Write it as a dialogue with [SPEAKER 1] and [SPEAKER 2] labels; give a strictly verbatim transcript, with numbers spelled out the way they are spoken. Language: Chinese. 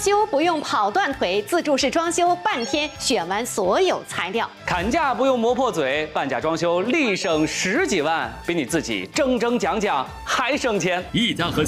[SPEAKER 1] 修不用跑断腿，自助式装修半天选完所有材料。
[SPEAKER 2] 砍价不用磨破嘴，半价装修立省十几万，比你自己争争讲讲还省钱。
[SPEAKER 3] 一家和